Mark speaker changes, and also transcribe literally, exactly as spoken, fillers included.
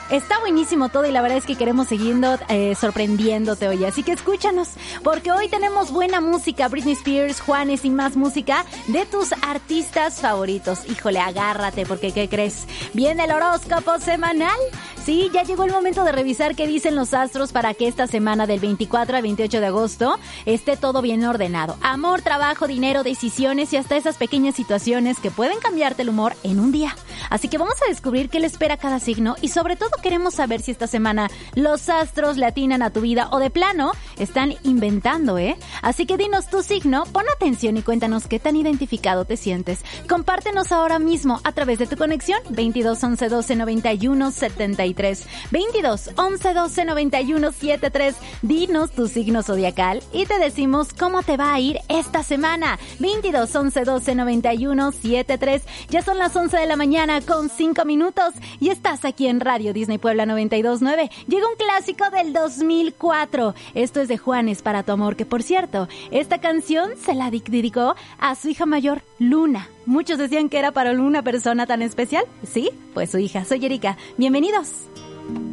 Speaker 1: Está buenísimo todo y la verdad es que queremos seguir eh, sorprendiéndote hoy. Así que escúchanos, porque hoy tenemos buena música. Britney Spears, Juanes y más música de tus artistas favoritos. Híjole, agárrate, porque ¿qué crees? Viene el horóscopo semanal. Sí, ya llegó el momento de revisar qué dicen los astros para que esta semana del veinticuatro al veintiocho de agosto esté todo bien ordenado. Amor, trabajo, dinero, decisiones y hasta esas pequeñas situaciones que pueden cambiarte el humor en un día. Así que vamos a descubrir qué le espera a cada signo y sobre todo queremos saber si esta semana los astros le atinan a tu vida o de plano están inventando, ¿eh? Así que dinos tu signo, pon atención y cuéntanos qué tan identificado te sientes. Compártenos ahora mismo a través de tu conexión veintidós once doce noventa y uno setenta y tres. veintidós once doce noventa y uno setenta y tres. Dinos tu signo zodiacal y te decimos cómo te va a ir esta semana. veintidós once doce noventa y uno setenta y tres. Ya son las once de la mañana con cinco minutos y estás aquí en Radio Disney Puebla noventa y dos punto nueve. Llega un clásico del dos mil cuatro. Esto es de Juanes para tu amor, que por cierto, esta canción se la dedicó a su hija mayor, Luna. Muchos decían que era para una persona tan especial. ¿Sí? Pues su hija. Soy Erika. Bienvenidos.